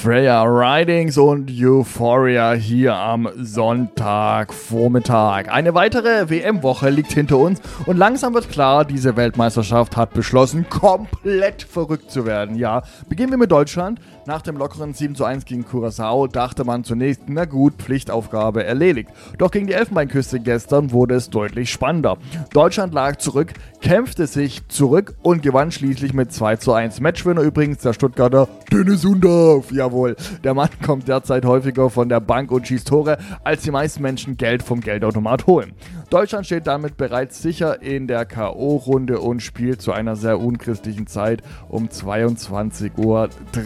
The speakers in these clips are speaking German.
Freya Ridings und Euphoria hier am Sonntagvormittag. Eine weitere WM-Woche liegt hinter uns und langsam wird klar, diese Weltmeisterschaft hat beschlossen, komplett verrückt zu werden. Ja, beginnen wir mit Deutschland. Nach dem lockeren 7:1 gegen Curaçao dachte man zunächst, na gut, Pflichtaufgabe erledigt. Doch gegen die Elfenbeinküste gestern wurde es deutlich spannender. Deutschland lag zurück, kämpfte sich zurück und gewann schließlich mit 2:1. Matchwinner übrigens der Stuttgarter Dennis Undaff. Jawohl, der Mann kommt derzeit häufiger von der Bank und schießt Tore, als die meisten Menschen Geld vom Geldautomat holen. Deutschland steht damit bereits sicher in der K.O.-Runde und spielt zu einer sehr unchristlichen Zeit um 22:30 Uhr.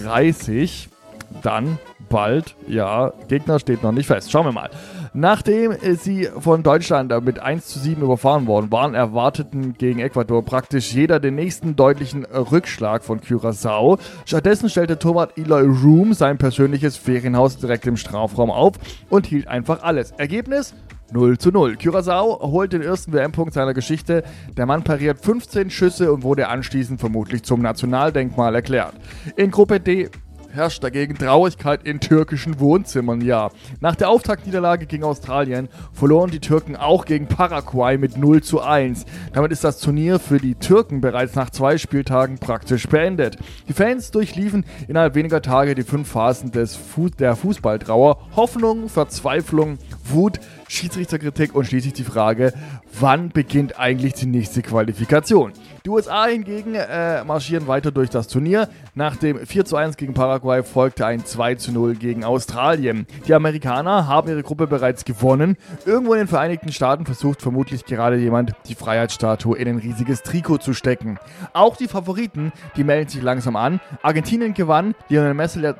Dann bald, ja, Gegner steht noch nicht fest. Schauen wir mal. Nachdem sie von Deutschland mit 1:7 überfahren worden waren, erwarteten gegen Ecuador praktisch jeder den nächsten deutlichen Rückschlag von Curaçao. Stattdessen stellte Torwart Eloy Room sein persönliches Ferienhaus direkt im Strafraum auf und hielt einfach alles. Ergebnis? 0:0. Curaçao holt den ersten WM-Punkt seiner Geschichte. Der Mann pariert 15 Schüsse und wurde anschließend vermutlich zum Nationaldenkmal erklärt. In Gruppe D herrscht dagegen Traurigkeit in türkischen Wohnzimmern, ja. Nach der Auftaktniederlage gegen Australien verloren die Türken auch gegen Paraguay mit 0:1. Damit ist das Turnier für die Türken bereits nach 2 Spieltagen praktisch beendet. Die Fans durchliefen innerhalb weniger Tage die 5 Phasen der Fußballtrauer: Hoffnung, Verzweiflung, Wut, Schiedsrichterkritik und schließlich die Frage, wann beginnt eigentlich die nächste Qualifikation? Die USA hingegen marschieren weiter durch das Turnier. Nach dem 4:1 gegen Paraguay folgte ein 2:0 gegen Australien. Die Amerikaner haben ihre Gruppe bereits gewonnen. Irgendwo in den Vereinigten Staaten versucht vermutlich gerade jemand, die Freiheitsstatue in ein riesiges Trikot zu stecken. Auch die Favoriten, die melden sich langsam an. Argentinien gewann, Lionel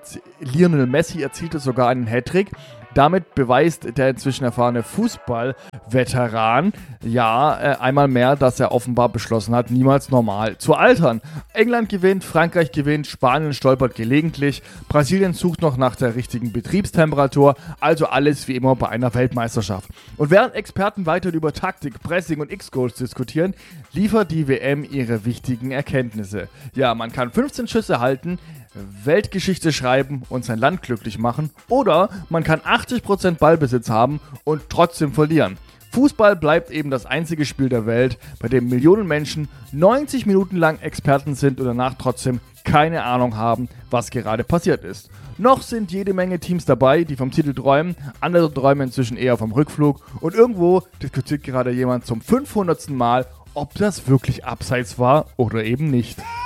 Messi erzielte sogar einen Hattrick. Damit beweist der inzwischen erfahrene Fußball-Veteran einmal mehr, dass er offenbar beschlossen hat, niemals normal zu altern. England gewinnt, Frankreich gewinnt, Spanien stolpert gelegentlich, Brasilien sucht noch nach der richtigen Betriebstemperatur, also alles wie immer bei einer Weltmeisterschaft. Und während Experten weiter über Taktik, Pressing und X-Goals diskutieren, liefert die WM ihre wichtigen Erkenntnisse. Ja, man kann 15 Schüsse halten, Weltgeschichte schreiben und sein Land glücklich machen, oder man kann 80% Ballbesitz haben und trotzdem verlieren. Fußball bleibt eben das einzige Spiel der Welt, bei dem Millionen Menschen 90 Minuten lang Experten sind und danach trotzdem keine Ahnung haben, was gerade passiert ist. Noch sind jede Menge Teams dabei, die vom Titel träumen, andere träumen inzwischen eher vom Rückflug und irgendwo diskutiert gerade jemand zum 500. Mal, ob das wirklich abseits war oder eben nicht.